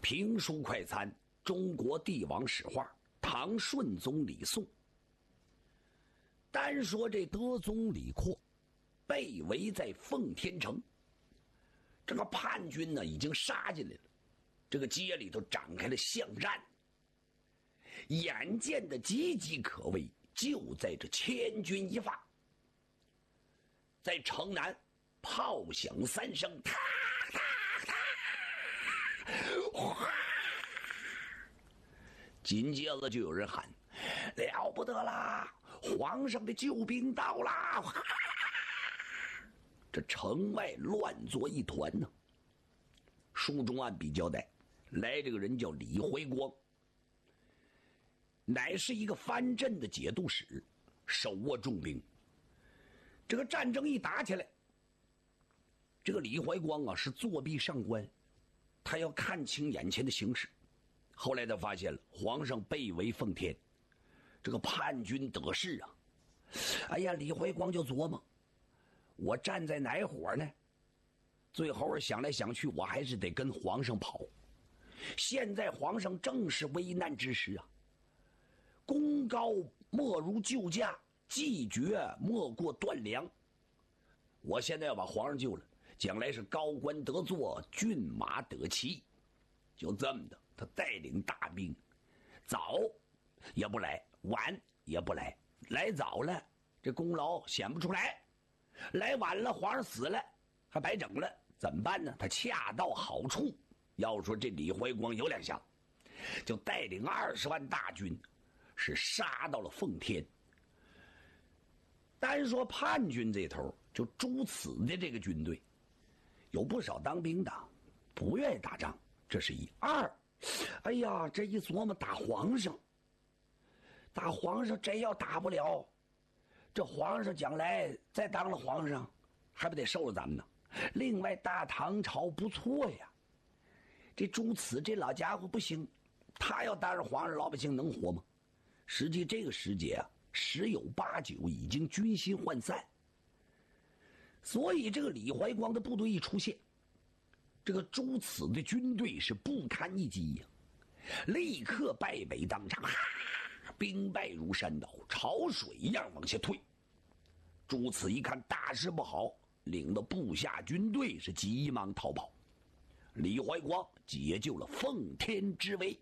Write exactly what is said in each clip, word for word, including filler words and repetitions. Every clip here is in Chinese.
评书快餐，中国帝王史话，唐顺宗李诵。单说这德宗李阔被围在奉天城，这个叛军呢已经杀进来了，这个街里头展开了巷战，眼见的岌岌可危，就在这千钧一发。在城南炮响三声，踏踏踏，哗！紧接着就有人喊：“了不得啦！皇上的救兵到啦！”这城外乱作一团呢。书中按笔交代，来这个人叫李怀光，乃是一个藩镇的节度使，手握重兵。这个战争一打起来，这个李怀光啊是作壁上观，他要看清眼前的形势。后来他发现了皇上被围奉天，这个叛军得势啊！哎呀，李怀光就琢磨，我站在哪伙呢？最后想来想去，我还是得跟皇上跑。现在皇上正是危难之时啊，功高莫如救驾，计绝莫过断粮。我现在要把皇上救了，将来是高官得坐，骏马得骑。就这么的，他带领大兵，早也不来，晚也不来。来早了，这功劳显不出来；来晚了，皇上死了，还白整了。怎么办呢？他恰到好处。要说这李怀光有两下，就带领二十万大军，是杀到了奉天。单说叛军这头，就朱慈的这个军队，有不少当兵的不愿意打仗，这是一。二，哎呀，这一琢磨打皇上，打皇上真要打不了，这皇上将来再当了皇上，还不得受了咱们呢？另外，大唐朝不错呀，这朱慈这老家伙不行，他要当上皇上，老百姓能活吗？实际这个时节啊，十有八九已经军心涣散，所以这个李怀光的部队一出现，这个朱慈的军队是不堪一击呀，立刻败北当场，兵败如山倒，潮水一样往下退。朱慈一看大事不好，领着部下军队是急忙逃跑。李怀光解救了奉天之围。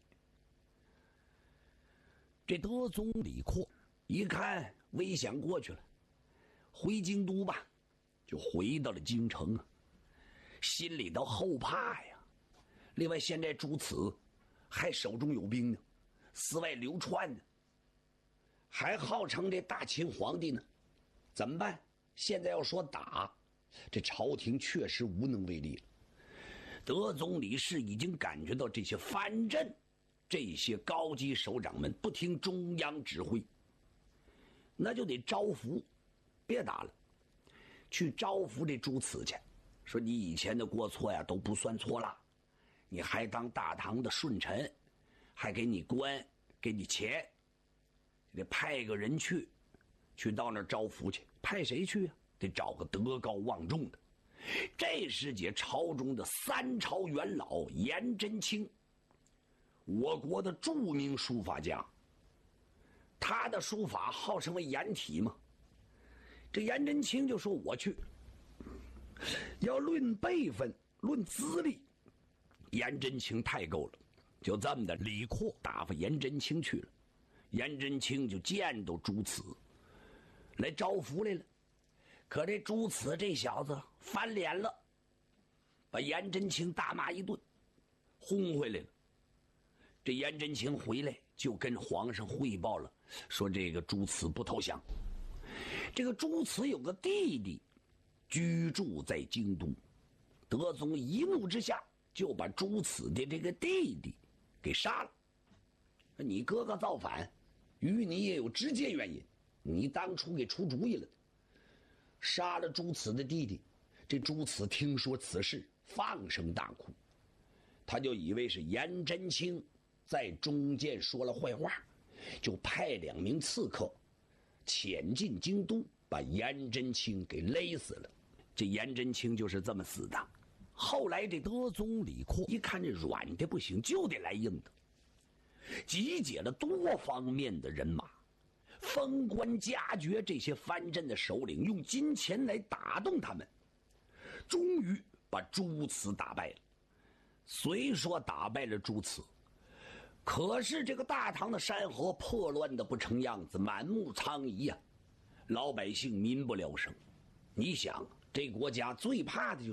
这德宗李阔一看危险过去了，回京都吧，就回到了京城啊，心里头后怕呀。另外，现在朱慈还手中有兵呢，四外流窜呢，还号称这大秦皇帝呢，怎么办？现在要说打，这朝廷确实无能为力了。德宗李氏已经感觉到这些藩镇这些高级首长们不听中央指挥，那就得招抚，别打了，去招抚这朱慈去，说你以前的过错呀都不算错了，你还当大唐的顺臣，还给你官，给你钱，得派个人去，去到那儿招抚去。派谁去啊？得找个德高望重的。这时节朝中的三朝元老颜真卿，我国的著名书法家，他的书法号称为颜体嘛。这颜真卿就说我去，要论辈分论资历，颜真卿太够了。就这么的，李阔打发颜真卿去了。颜真卿就见到朱慈来招抚来了，可这朱慈这小子翻脸了，把颜真卿大骂一顿，轰回来了。这颜真卿回来就跟皇上汇报了，说这个朱慈不投降。这个朱慈有个弟弟居住在京都，德宗一怒之下就把朱慈的这个弟弟给杀了。你哥哥造反，与你也有直接原因，你当初给出主意了，杀了朱慈的弟弟。这朱慈听说此事，放声大哭，他就以为是颜真卿在中间说了坏话，就派两名刺客潜进京都，把颜真卿给勒死了。这颜真卿就是这么死的。 后来这德宗李阔一看这软的不行，就得来硬的，集结了多方面的人马，封官加爵这些藩镇的首领，用金钱来打动他们，终于把朱慈打败了。虽说打败了朱慈，可是这个大唐的山河破乱的不成样子，满目疮痍呀、啊，老百姓民不聊生。你想，这国家最怕的就是